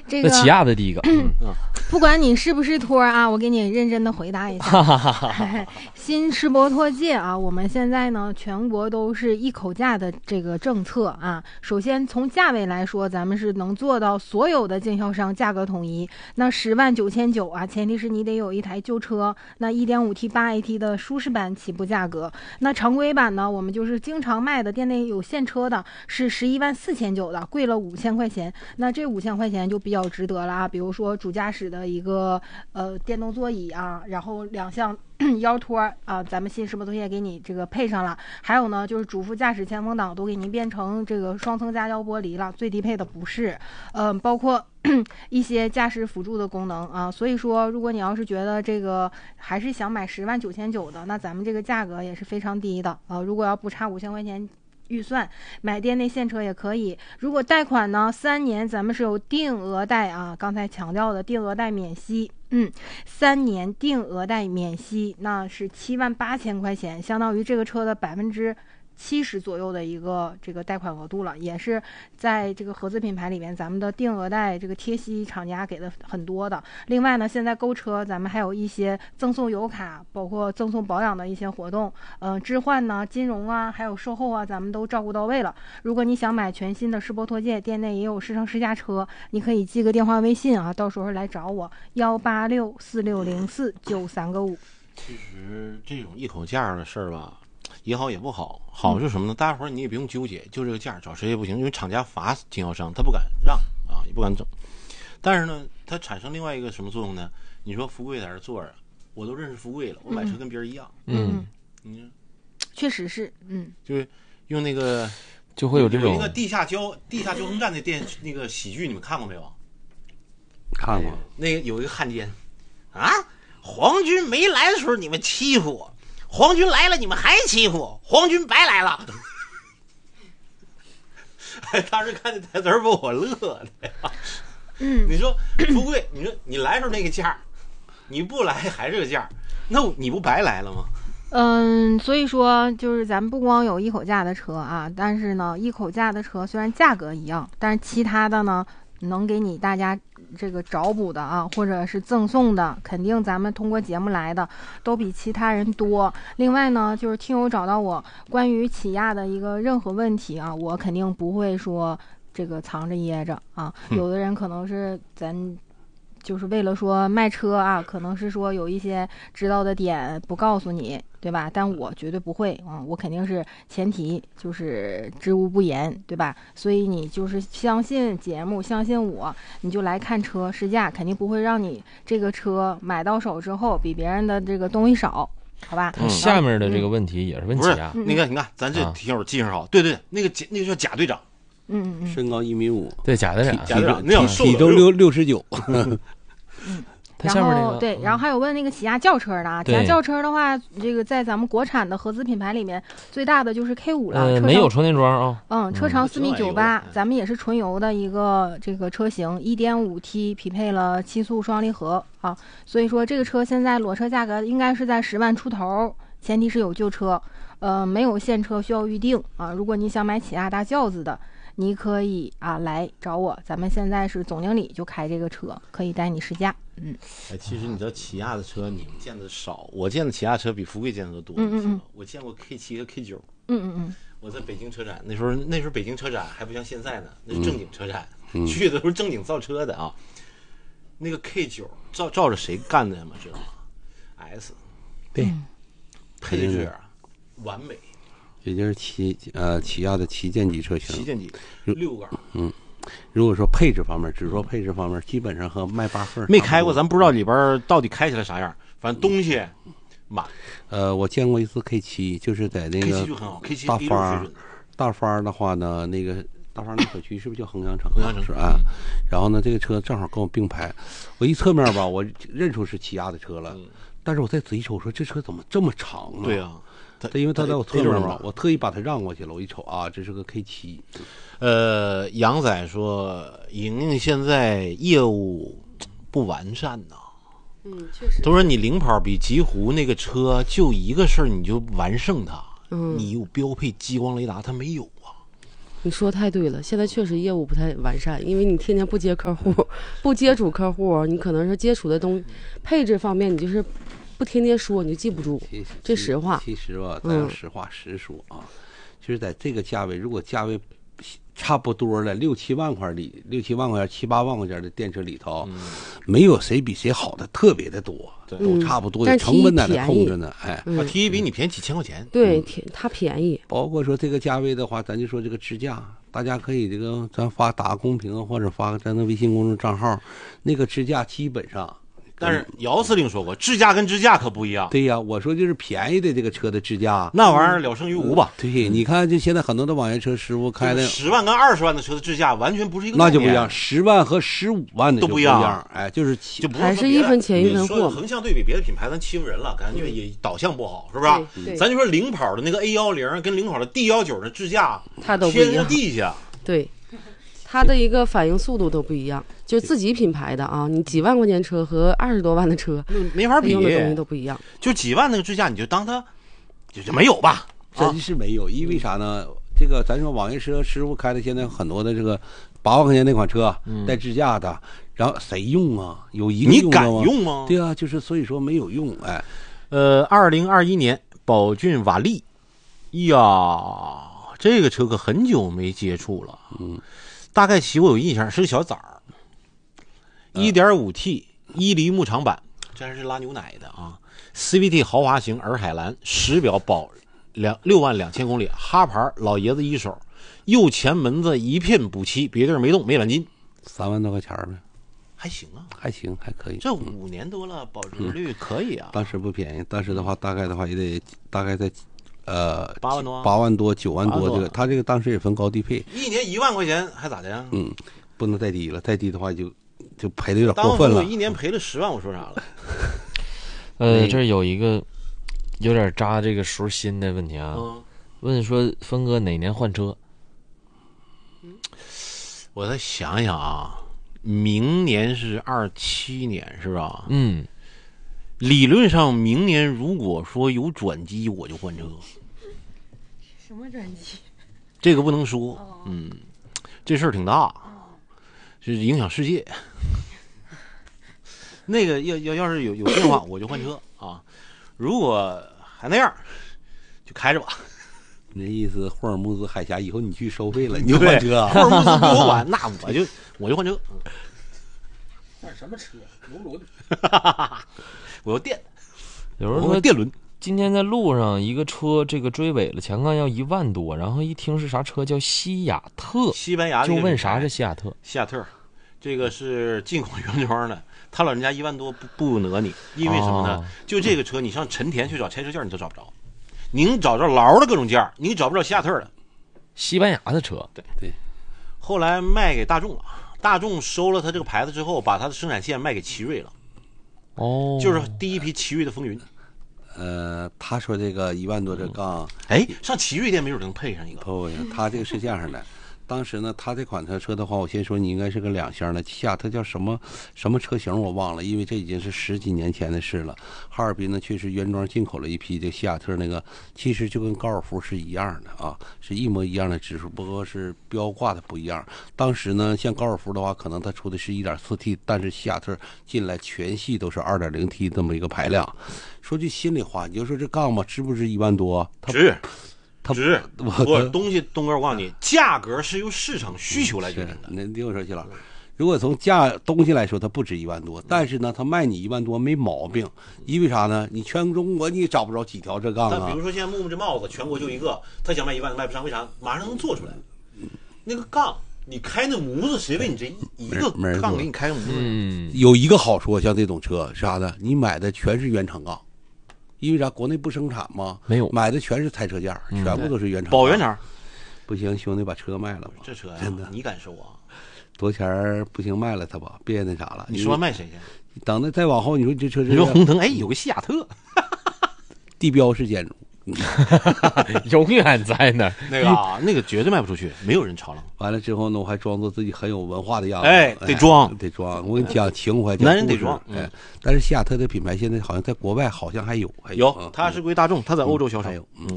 这个那起亚的第一个， 不管你是不是托啊，我给你认真的回答一下。新世博拓界啊，我们现在呢全国都是一口价的这个政策啊。首先从价位来说，咱们是能做到所有的经销商价格统一。那10.999万啊，前提是你得有一台旧车。那 1.5T 8AT 的舒适版起步价格，那常规版呢，我们就是经常卖的店内有现车的是11.499万的，贵了5000块钱。那这5000块钱就比较值得了啊，比如说主驾驶的一个电动座椅啊，然后2项腰托啊，咱们新世博拓界给你这个配上了。还有呢，就是主副驾驶前风挡都给您变成这个双层夹胶玻璃了，最低配的不是。包括一些驾驶辅助的功能啊。所以说，如果你要是觉得这个还是想买10.999万的，那咱们这个价格也是非常低的如果要不差5000块钱预算，买店内现车也可以。如果贷款呢，3年咱们是有定额贷啊，刚才强调的定额贷免息，3年定额贷免息，那是78000块钱，相当于这个车的70%左右的一个这个贷款额度了，也是在这个合资品牌里面，咱们的定额贷这个贴息厂家给的很多的。另外呢，现在购车咱们还有一些赠送油卡，包括赠送保养的一些活动，置换呢、金融啊，还有售后啊，咱们都照顾到位了。如果你想买全新的世博拓界，店内也有试乘试驾车，你可以记个电话微信啊，到时候来找我186460493个5。 其实这种一口价的事儿吧，也好也不好。好是什么呢？大家伙儿你也不用纠结，就这个价找谁也不行，因为厂家罚经销商，他不敢让啊，也不敢整。但是呢，它产生另外一个什么作用呢？你说富贵在这坐着，我都认识富贵了，我买车跟别人一样。 确实是， 就是用那个就会有这种那个地下交通站的那个喜剧，你们看过没有？ 看过。 那个有一个汉奸啊，皇军没来的时候你们欺负我。皇军来了，你们还欺负我，皇军白来了。当时看这台词把我乐的呀。你说富贵，你说你来时候那个价，你不来还是个价，那你不白来了吗？ 所以说就是咱们不光有一口价的车啊，但是呢，一口价的车虽然价格一样，但是其他的呢，能给你大家这个找补的啊，或者是赠送的，肯定咱们通过节目来的都比其他人多。另外呢，就是听友找到我关于起亚的一个任何问题啊，我肯定不会说这个藏着掖着啊。有的人可能是咱就是为了说卖车啊，可能是说有一些知道的点不告诉你，对吧？但我绝对不会我肯定是前提就是知无不言，对吧？所以你就是相信节目，相信我，你就来看车试驾，肯定不会让你这个车买到手之后比别人的这个东西少，好吧？ 下面的这个问题也是问起亚， 那个你看咱这听友记性好，对，那个叫贾队长， 身高1.5米， 对，贾队长， 体重69。 然后对，然后还有问那个起亚轿车的啊，起亚轿车的话，这个在咱们国产的合资品牌里面，最大的就是 K5 了， 没有充电桩啊， 车长4.98米，咱们也是纯油的一个这个车型，1.5T 匹配了7速双离合啊，所以说这个车现在裸车价格应该是在10万出头，前提是有旧车，没有现车需要预定啊。如果你想买起亚大轿子的，你可以来找我，咱们现在是总经理就开这个车，可以带你试驾。 其实你知道起亚的车你们见的少，我见的起亚车比福贵见的都多。我见过 K7 和 K9。我在北京车展，那时候北京车展还不像现在呢，那是正经车展，去的都是正经造车的啊。那个 K9 照着谁干的吗？知道吗 ？S， 对， 配置完美。 也就是起亚的旗舰级车型， 旗舰级6缸。 如果说配置方面，只说配置方面，基本上和迈8份没开过，咱不知道里边到底开起来啥样，反正东西满。 我见过一次 K7，就是在那个大发的话呢，那个大发那小区是不是叫衡阳城？ 衡阳城是啊。然后呢，这个车正好跟我并排，我一侧面吧，我认出是起亚的车了，但是我再仔细瞅，我说这车怎么这么长啊？ 对啊。 因为他在我侧面嘛，我特意把他让过去了。我一瞅这是个 K7。 杨仔说，莹莹现在业务不完善呐。 确实。 都说你领跑比极狐那个车就一个事儿，你就完胜它。你有标配激光雷达，它没有啊。 你说太对了，现在确实业务不太完善，因为你天天不接客户，不接触客户，你可能是接触的配置方面，你就是不天天说，你就记不住。这实话。 其实吧，咱要实话实说啊，其实在这个价位，如果价位差不多了6、7万块里，6、7万块钱、7、8万块钱的电车里头，没有谁比谁好的特别的多，都差不多，成本在那控制呢。哎 ，T1比你便宜几千块钱。 对，它便宜。 包括说这个价位的话，咱就说这个支架，大家可以咱打个公屏或者发咱的微信公众账号，那个支架基本上。 但是姚司令说过，支架跟支架可不一样。 对呀，我说就是便宜的这个车的支架， 那玩意儿了胜于无吧？ 对，你看这现在很多的网约车师傅开的 10万跟20万的车的支架完全不是一个概念，那就不一样，10万和15万的都不一样。 哎，就不还是一分钱一分货。 横向对比别的品牌，咱欺负人了，感觉也导向不好，是不是？咱就说领跑的那个 A10跟领跑的 D19的支架， 它都不一样， 天地下。 对。它的一个反应速度都不一样，就自己品牌的啊，你几万块钱车和20多万的车没法比， 用的东西都不一样。 就几万那个支架，你就当它就没有吧？ 真是没有，因为啥呢？这个咱说网约车师傅开的，现在很多的这个8万块钱那款车带支架的，然后谁用啊？有一个你敢用吗？ 对啊，就是所以说没有用。哎 ，2021年宝骏瓦力，呀，这个车可很久没接触了。大概骑我有印象是个小崽儿，1.5T 伊犁牧场版，这是拉牛奶的啊。CVT 豪华型洱海蓝，实表保6万2000公里，哈牌老爷子一手，右前门子一片补漆，别地儿没动，没钣金 ，3万多块钱呗， 还行啊， 还行，还可以。 这5年多了，保值率可以啊。 当时不便宜，当时的话大概也得大概在。 8万多 ，8万多、9万多，这个他这个当时也分高低配， 一年1万块钱还咋的呀？ 不能再低了，再低的话就赔的有点过分了。 我一年赔了10万，我说啥了？ 这有一个有点扎这个时心的问题啊，问说峰哥哪年换车？ 我再想想啊，明年是27年是吧？理论上明年如果说有转机，我就换车。 什么转机？ 这个不能说。这事儿挺大，是影响世界。那个要是有变化，我就换车啊。如果还那样，就开着吧。 你的意思，霍尔木兹海峡以后你去收费了，你就换车。 霍尔木兹不管，那我就换车。 换什么车？游轮。 我要电， 有人说电轮。今天在路上，一个车这个追尾了，前杠要1万多，然后一听是啥车叫西雅特， 西班牙就问啥是西雅特？ 西雅特，这个是进口原装的，他老人家1万多不讹你，因为什么呢？就这个车，你上陈田去找拆车件你都找不着，您找着劳的各种件，你找不着西雅特的， 西班牙的车。 对。后来卖给大众了，大众收了他这个牌子之后，把他的生产线卖给奇瑞了。就是第一批奇瑞的风云。 他说这个1万多这杠， 上奇瑞店没准能配上一个。 不，他这个是这样的。当时呢，他这款车的话，我先说你应该是个2厢的，西雅特叫什么车型我忘了，因为这已经是10几年前的事了。哈尔滨呢确实原装进口了一批这西雅特那个，其实就跟高尔夫是一样的啊，是一模一样的指数，不过是标挂的不一样。当时呢，像高尔夫的话，可能它出的是 1.4T， 但是西雅特进来全系都是 2.0T 这么一个排量。说句心里话，你就说这杠吧，值不值1万多？ 值。值，东西东哥，我告诉你，价格是由市场需求来决定的。 那听我说，齐老师，如果从东西来说，它不值1万多，但是呢，它卖你1万多没毛病，因为啥呢？你全中国你也找不着几条这杠啊。 比如说现在木木这帽子，全国就一个，他想卖1万卖不上，为啥？马上能做出来。那个杠，你开那模子，谁为你这一个杠给你开个模子？ 有一个好处，像这种车是啥的，你买的全是原厂杠。因为啥？国内不生产吗？ 没有， 买的全是拆车件，全部都是原厂。 保原厂， 不行，兄弟把车卖了吧。 这车呀， 真的， 你敢收啊？ 多钱不行，卖了它吧，别那啥了。 你说卖谁去？ 等着再往后，你说这车， 你说红灯，有个西雅特， 地标式建筑。 永远在那儿， 那个绝对卖不出去，没有人炒了。 完了之后呢，我还装作自己很有文化的样子， 得装。 我跟你讲情怀， 男人得装。 但是西雅特的品牌现在好像在国外好像还有， 它是归大众，它在欧洲销售。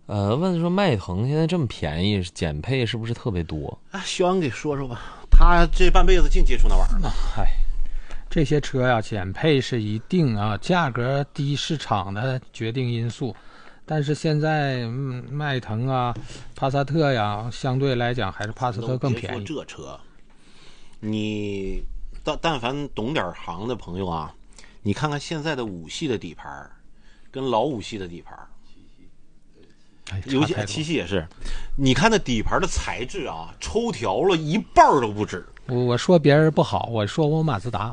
问说迈腾现在这么便宜，减配是不是特别多？ 肖阳给说说吧，他这半辈子净接触那玩意儿了。 这些车呀，减配是一定啊，价格低市场的决定因素。但是现在，迈腾啊、帕萨特呀，相对来讲还是帕萨特更便宜。 这车，你但凡懂点行的朋友啊，你看看现在的5系的底盘，跟老5系的底盘。尤其7系也是，你看那底盘的材质啊，抽条了一半都不止。 我说别人不好，我说我马自达，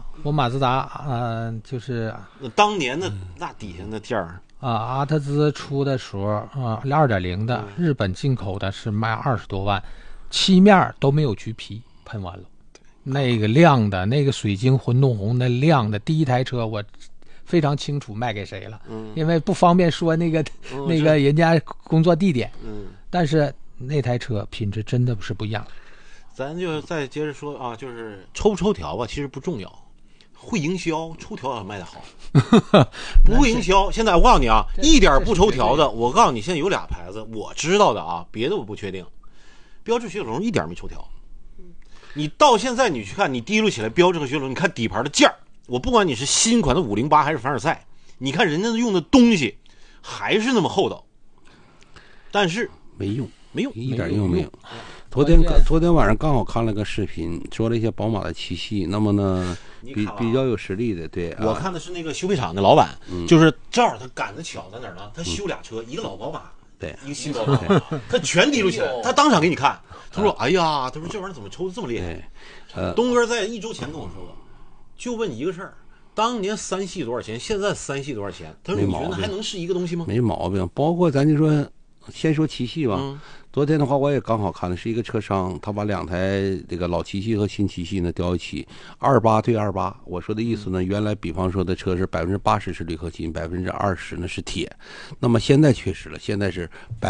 就是当年的那底下那件儿阿特兹出的时候2.0的日本进口的是卖20多万，漆面都没有橘皮，喷完了，那个亮的那个水晶混动红的亮的，第一台车我非常清楚卖给谁了，因为不方便说那个人家工作地点，但是那台车品质真的是不一样。 咱就再接着说啊，就是抽不抽条吧，其实不重要，会营销，抽条也卖得好。不会营销，现在我告诉你啊，一点不抽条的，我告诉你，现在有俩牌子，我知道的啊，别的我不确定。标致雪铁龙一点没抽条，你到现在你去看，你第一路起来标致和雪铁龙，你看底盘的件儿。我不管你是新款的508还是凡尔赛，你看人家用的东西还是那么厚道，但是没用，一点用没有。昨天晚上刚好看了个视频，说了一些宝马的7系，那么呢比较有实力的，对， 我看的是那个修配厂的老板，就是正好他赶得巧在哪儿呢？他修俩车，一个老宝马， 对， 一个新宝马，他全提溜起来，他当场给你看，他说：“哎呀，他说这玩意儿怎么抽的这么厉害？”东哥在1周前跟我说过。就问一个事儿，当年3系多少钱？现在3系多少钱？他说：“你觉得还能是一个东西吗？” 没毛病。包括咱就说，先说7系吧。昨天的话，我也刚好看的是一个车商，他把2台这个老7系和新7系呢调一起，28对28。我说的意思呢，原来比方说的车是80%是铝合金，20%呢是铁。那么现在确实了，现在是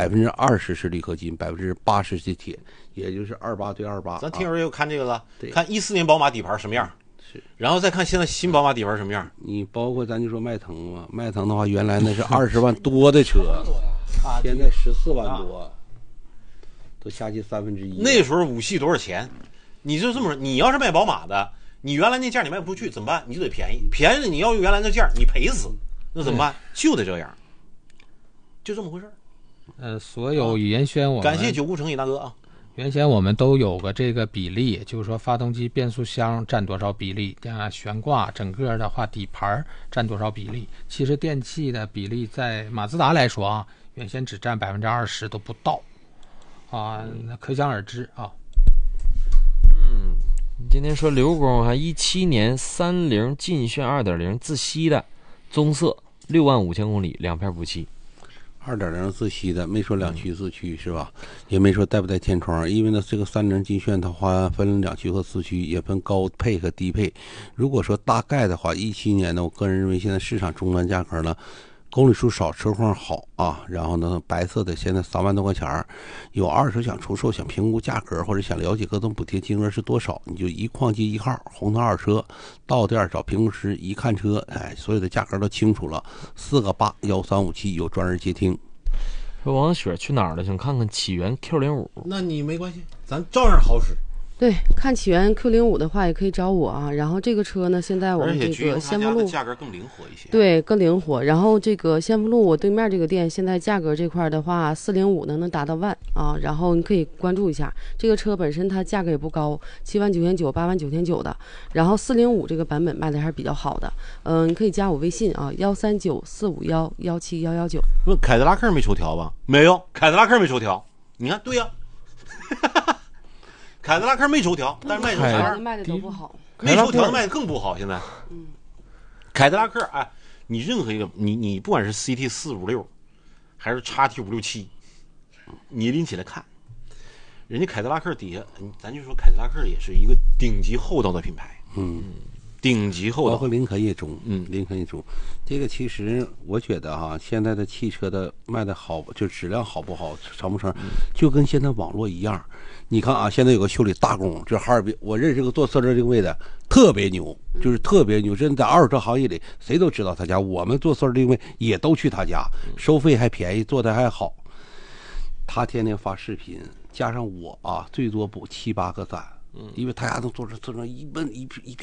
20%是铝合金，80%是铁，也就是28对28。 咱听友也有看这个了，看14年宝马底盘什么样。然后再看现在新宝马底盘什么样， 你包括咱就说迈腾嘛，迈腾的话原来那是20万多的车，现在14万多，都下去1/3。 那时候5系多少钱？你就这么说，你要是卖宝马的，你原来那件你卖不出去怎么办？你就得便宜，便宜了你要用原来那件你赔死，那怎么办？就得这样，就这么回事。 所有原先我们感谢9顾成瘾大哥啊。 原先我们都有个这个比例，就是说发动机变速箱占多少比例啊，悬挂整个的话底盘占多少比例。其实电器的比例在马自达来说啊，原先只占20%都不到啊，可想而知啊。 今天说刘工还17年30劲炫 2.0 自吸的棕色，65000公里，2片补漆。 2.0自吸的，没说2驱4驱是吧？也没说带不带天窗，因为呢这个30劲炫的话分2驱和4驱，也分高配和低配。如果说大概的话，17年呢，我个人认为现在市场终端价格呢，公里数少，车况好啊，然后呢白色的现在3万多块钱，有二手想出售，想评估价格或者想了解各种补贴金额是多少，你就一矿机1号红灯二车到店找评估师一看车，所有的价格都清楚了，4881357有专人接听。 说王雪去哪儿了？想看看起源 Q05。 那你没关系，咱照样好使。 对，看起源 Q05 的话也可以找我啊。然后这个车呢，现在我们这个先锋路价格更灵活一些。 对，更灵活。然后这个先锋路我对面这个店，现在价格这块的话，405呢能达到万啊。然后你可以关注一下，这个车本身它价格也不高，79900、89900的。然后405这个版本卖的还是比较好的。你可以加我微信啊，13945117119。 问凯迪拉克没抽条吧？没有，凯迪拉克没抽条。你看，对呀。凯迪拉克没抽条，但是卖啥样卖的都不好， 没抽条的卖的更不好。现在，凯迪拉克，你任何一个，你不管是 CT456，还是 XT567，你拎起来看，人家凯迪拉克底下，咱就说凯迪拉克也是一个顶级厚道的品牌，顶级厚道， 包括林肯也中，林肯也中。这个其实我觉得哈，现在的汽车的卖的好，就质量好不好，成不成，就跟现在网络一样。你看啊，现在有个修理大工，这哈尔滨，我认识个做色车定位的，特别牛，就是特别牛，真的在二手车行业里谁都知道他家。我们做色车定位也都去他家，收费还便宜，做的还好。 他天天发视频，加上我啊，最多补7、8个赞。因为他家能做成一片